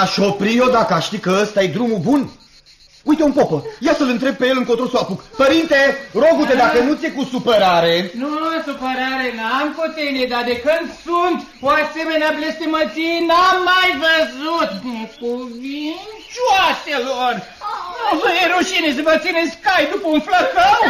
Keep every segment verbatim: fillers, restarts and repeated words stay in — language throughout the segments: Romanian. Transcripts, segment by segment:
M-aș opri eu dacă aș ști că ăsta e drumul bun. Uite un popă, ia să-l întreb pe el încotro să o apuc. Părinte, rogu-te, dacă nu ți-e cu supărare. Nu, supărare n-am cu tine, dar de când sunt o asemenea blestemăție n-am mai văzut. Necuvincioaselor! Vă e rușine să vă țineți cai după un flăcău?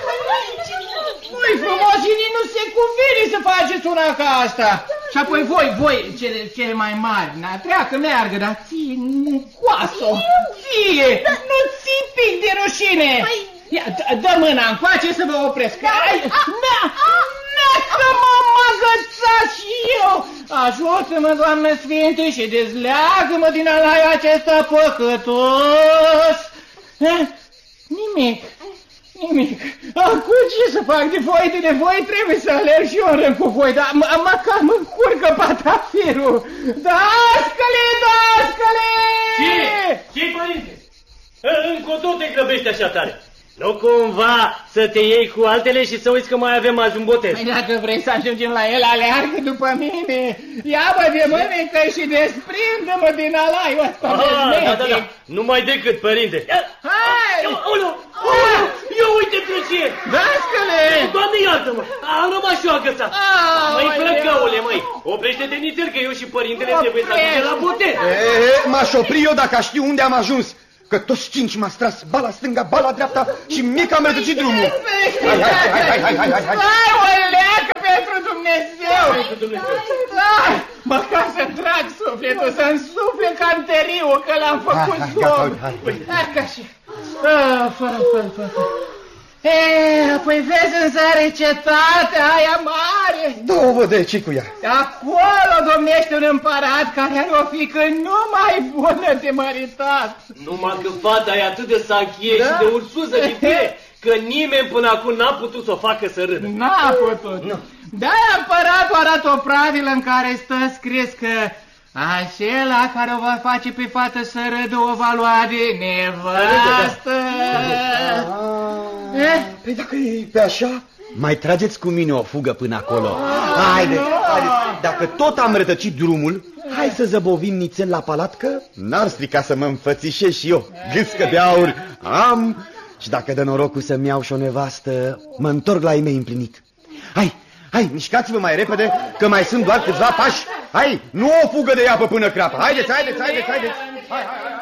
Nu-i frumos și nici nu se cuvine să faceți una ca asta. Și apoi voi, voi, cele, cele mai mari, na, treacă, meargă, dar ție, nu coasă, ție, nu ții pic de rușine. Ia, dă mâna încoace să vă opresc. Ai, na, na, că m-am agățat și eu. Ajută-mă, Doamnă Sfinte, și dezleagă-mă din alaiul acesta păcătos. Eh? Nimic. Nimic. Acum ce să fac de voi, de nevoie trebuie să alerg și eu în rând cu voi, dar măcar mă încurcă patafirul. Dascăle, dascăle! Ce? Ce, părinte? Încotro te grăbești așa tare. Nu cumva să te iei cu altele și să uiți că mai avem azi un botez. Păi dacă vrei să ajungem la el, aleargă după mine. Ia-mă de mânecă și desprinde-mă din alaiul ăsta de da, da, da. Numai decât, părinte. Hai! Ulu, ulu, eu uite pe ce! Dascăle! Doamne, iartă-mă! Am rămas și eu agățat. Măi, flăcăule, măi, oprește-te nițel că eu și părintele trebuie să ajungem la botez. M-aș opri eu dacă aș ști unde am ajuns. Că toți cinci m-a stras, ba la stânga, ba la dreapta și mie că am rătăcit drumul. Hai, hai, hai, hai, hai, hai, hai, hai. Hai, o leacă pentru Dumnezeu! Hai, măcar să-mi trag sufletul, să-mi sufle canteriul, că l-am făcut somn. Hai, ca și... Fă, fă, fă, fă. E, apoi vezi însă recetatea aia mare. Două de ce cu ea? Acolo domnește un împărat care are o fiică numai bună de măritat. Numai că fata e atât de sachie da? și de ursuză de tine, că nimeni până acum n-a putut să o facă să râdă. N-a putut. Nu. De-aia împăratul arată o pravilă în care stă scris că acela care o va face pe fată să râdă o va lua de nevastă. Eh? Păi dacă e pe așa, mai trageți cu mine o fugă până acolo. Haide, haide. Dacă tot am rătăcit drumul, hai să zăbovim nițel la palat, că n-ar strica să mă înfățișez și eu. Gâscă de aur am și dacă dă norocul să-mi iau și o nevastă, mă întorc la ei mei împlinit. Hai, hai, mișcați-vă mai repede, că mai sunt doar câțiva pași. Hai, nu o fugă de iapă până crapă. Haideți, haideți, haideți, haideți. Hai, hai, hai.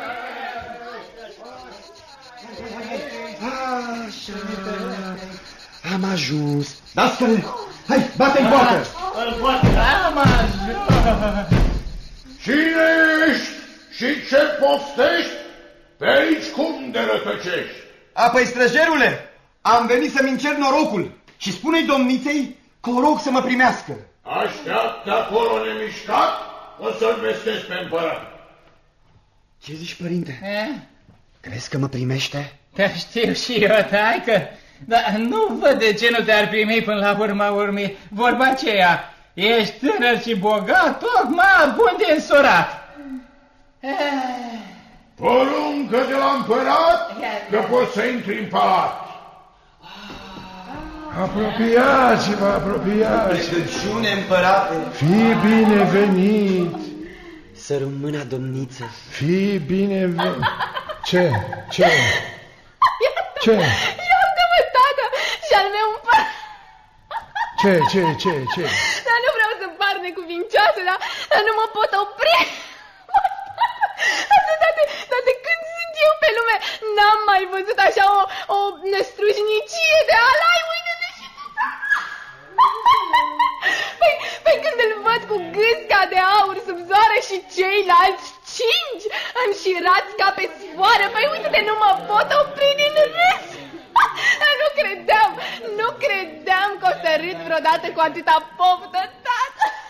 Așa, am ajuns. Dascăle, hai, bate-i poartă. Am ajuns. Cine ești și ce poftești? Pe aici cum de rătăcești? Apoi, străjerule, am venit să-mi încerc norocul și spune-i domniței că o rog să mă primească. Așteaptă acolo nemișcat, o să-l vestesc pe împărat. Ce zici, părinte? Eh? Crezi că mă primește? Te știu și eu, taică, dar nu văd de ce nu te-ar primi până la urma urmei. Vorba aceea, ești tânăr și bogat, tocmai bun de însurat. Poruncă de la împărat că poți să intri în palat. Apropiați-vă, apropiați-vă. Rugăciune, împărate. Fii binevenit. Să rămână, domniță. Fii binevenit. Ce? Ce? Ce? Iartă-mă, tată, și-al meu împărat. Ce, ce, ce, ce? Dar nu vreau să par necuvincioasă, dar, dar nu mă pot opri. Dar de, dar de când sunt eu pe lume, n-am mai văzut așa o, o năstrușnicie de alai. Uite-te și tu. Păi, păi când îl văd cu gâsca de aur sub zoară și ceilalți cinci înșirați ca pe sfoară, păi uite-te, nu mă pot opri din râs. Nu credeam, nu credeam că o să râd vreodată cu atâta poftă, tată.